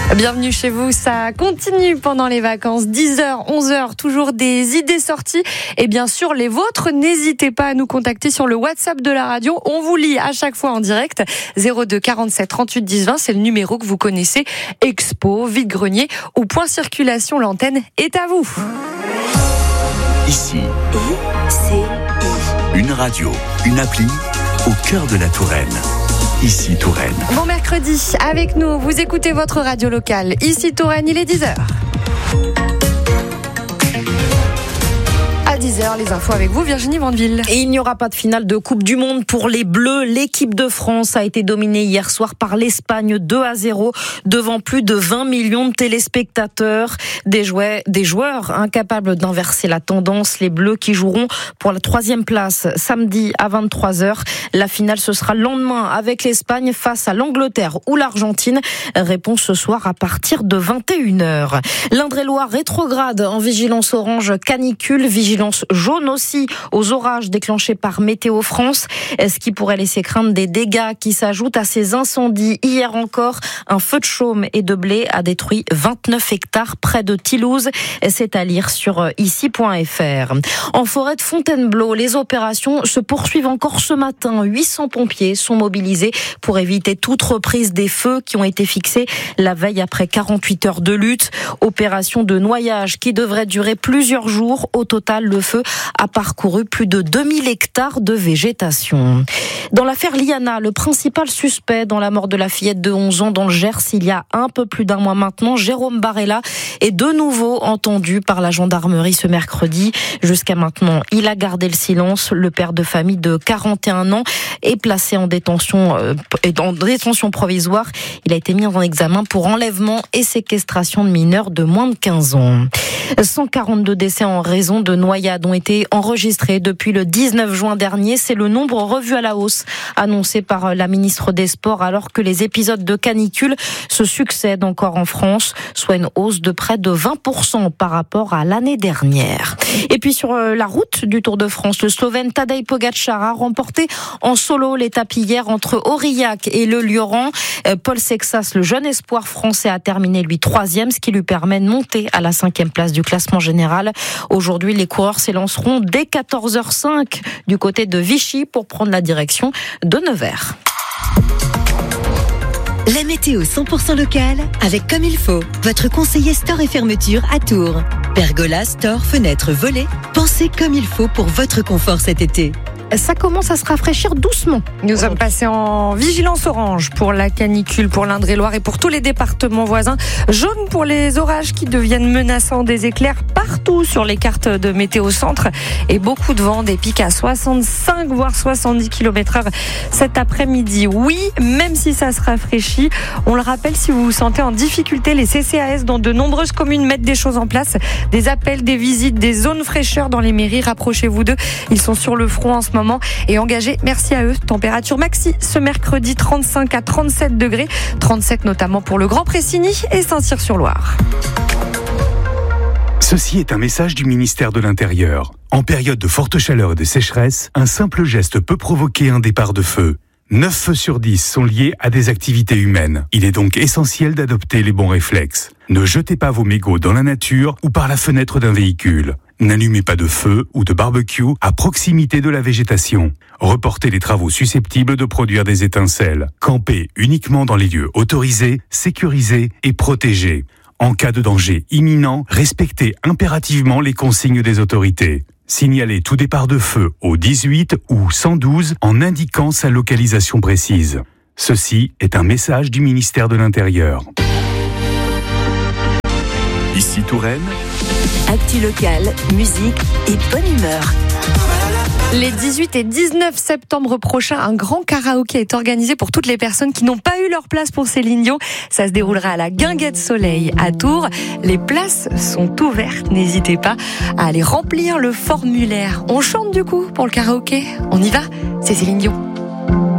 Bienvenue chez vous, ça continue pendant les vacances, 10h, 11h, toujours des idées sorties et bien sûr les vôtres. N'hésitez pas à nous contacter sur le WhatsApp de la radio, on vous lit à chaque fois en direct. 02 47 38 10 20, c'est le numéro que vous connaissez. Expo, vide-grenier ou point circulation, l'antenne est à vous. Ici, une radio, une appli au cœur de la Touraine. Ici Touraine. Bon mercredi, avec nous, vous écoutez votre radio locale. Ici Touraine, il est 10h. À 10h, les infos avec vous, Virginie Vandeville. Et il n'y aura pas de finale de Coupe du Monde pour les Bleus. L'équipe de France a été dominée hier soir par l'Espagne 2-0 devant plus de 20 millions de téléspectateurs. Des joueurs incapables d'inverser la tendance. Les Bleus qui joueront pour la 3e place samedi à 23h. La finale, ce sera le lendemain avec l'Espagne face à l'Angleterre ou l'Argentine. Réponse ce soir à partir de 21h. L'Indre-et-Loire rétrograde en vigilance orange canicule, vigilance jaune aussi aux orages déclenchés par Météo France, ce qui pourrait laisser craindre des dégâts qui s'ajoutent à ces incendies. Hier encore, un feu de chaume et de blé a détruit 29 hectares près de Toulouse. C'est à lire sur ici.fr. En forêt de Fontainebleau, les opérations se poursuivent encore ce matin. 800 pompiers sont mobilisés pour éviter toute reprise des feux qui ont été fixés la veille après 48 heures de lutte. Opération de noyage qui devrait durer plusieurs jours. Au total, le feu a parcouru plus de 2000 hectares de végétation. Dans l'affaire Liana, le principal suspect dans la mort de la fillette de 11 ans dans le Gers, il y a un peu plus d'un mois maintenant, Jérôme Barella est de nouveau entendu par la gendarmerie ce mercredi. Jusqu'à maintenant, il a gardé le silence. Le père de famille de 41 ans est placé en détention provisoire. Il a été mis en examen pour enlèvement et séquestration de mineurs de moins de 15 ans. 142 décès en raison de noyades ont été enregistrés depuis le 19 juin dernier. C'est le nombre revu à la hausse annoncé par la ministre des Sports alors que les épisodes de canicule se succèdent encore en France, soit une hausse de près de 20% par rapport à l'année dernière. Et puis sur la route du Tour de France, le Slovène Tadej Pogačar a remporté en solo l'étape hier entre Aurillac et le Lioran. Paul Sexas, le jeune espoir français, a terminé lui 3e, ce qui lui permet de monter à la 5e place du classement général. Aujourd'hui, les coureurs s'élanceront dès 14h05 du côté de Vichy pour prendre la direction de Nevers. La météo 100% locale avec Comme il faut, votre conseiller store et fermeture à Tours. Pergola, store, fenêtres, volets, pensez comme il faut pour votre confort cet été. Ça commence à se rafraîchir doucement. Nous sommes passés en vigilance orange pour la canicule, pour l'Indre-et-Loire et pour tous les départements voisins. Jaune pour les orages qui deviennent menaçants, des éclairs partout sur les cartes de Météo Centre et beaucoup de vent, des pics à 65 voire 70 km/h cet après-midi. Oui, même si ça se rafraîchit, on le rappelle, si vous vous sentez en difficulté, les CCAS dans de nombreuses communes mettent des choses en place, des appels, des visites, des zones fraîcheur dans les mairies. Rapprochez-vous d'eux, ils sont sur le front en ce moment et engagés, merci à eux. Température maxi ce mercredi 35 à 37 degrés, 37 notamment pour le Grand Pressigny et Saint-Cyr-sur-Loire. Ceci est un message du ministère de l'Intérieur. En période de forte chaleur et de sécheresse, un simple geste peut provoquer un départ de feu. 9 feux sur 10 sont liés à des activités humaines. Il est donc essentiel d'adopter les bons réflexes. Ne jetez pas vos mégots dans la nature ou par la fenêtre d'un véhicule. N'allumez pas de feu ou de barbecue à proximité de la végétation. Reportez les travaux susceptibles de produire des étincelles. Campez uniquement dans les lieux autorisés, sécurisés et protégés. En cas de danger imminent, respectez impérativement les consignes des autorités. Signalez tout départ de feu au 18 ou 112 en indiquant sa localisation précise. Ceci est un message du ministère de l'Intérieur. Ici Touraine. Actu locale, musique et bonne humeur. Les 18 et 19 septembre prochains, un grand karaoké est organisé pour toutes les personnes qui n'ont pas eu leur place pour Céline Dion. Ça se déroulera à la Guinguette Soleil à Tours. Les places sont ouvertes. N'hésitez pas à aller remplir le formulaire. On chante du coup pour le karaoké. On y va, c'est Céline Dion.